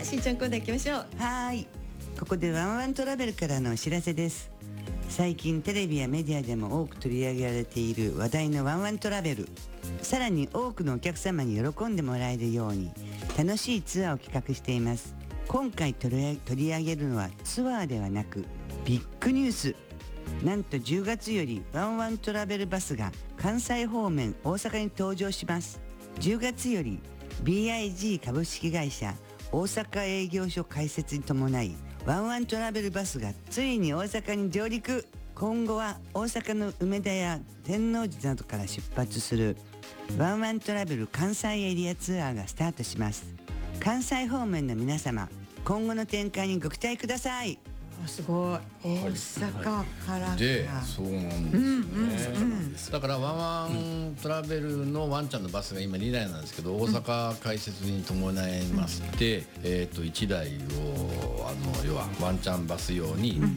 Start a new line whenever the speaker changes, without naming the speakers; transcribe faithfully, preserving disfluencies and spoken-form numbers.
しんちゃんコーナー行きましょう。
はい、ここでワンワントラベルからのお知らせです。最近テレビやメディアでも多く取り上げられている話題のワンワントラベル、さらに多くのお客様に喜んでもらえるように楽しいツアーを企画しています。今回取り取り上げるのはツアーではなくビッグニュース。なんとじゅうがつよりワンワントラベルバスが関西方面大阪に登場します。じゅうがつより ビーアイジー 株式会社大阪営業所開設に伴いワンワントラベルバスがついに大阪に上陸。今後は大阪の梅田や天王寺などから出発するワンワントラベル関西エリアツアーがスタートします。関西方面の皆様、今後の展開にご期待ください。
すごい、大阪からか
で、そうなんですね、うんうんうん、だからワンワントラベルのワンちゃんのバスが今にだいなんですけど、大阪開設に伴いまして、うん、えー、といちだいをあの要はワンちゃんバス用に